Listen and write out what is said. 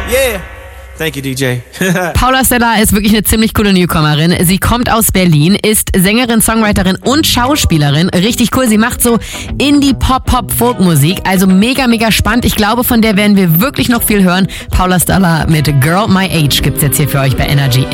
Yeah. Thank you, DJ. Paula Stella ist wirklich eine ziemlich coole Newcomerin. Sie kommt aus Berlin, ist Sängerin, Songwriterin und Schauspielerin. Richtig cool. Sie macht so Indie-Pop-Pop-Folk-Musik. Also mega, mega spannend. Ich glaube, von der werden wir wirklich noch viel hören. Paula Stella mit Girl My Age gibt's jetzt hier für euch bei Energy.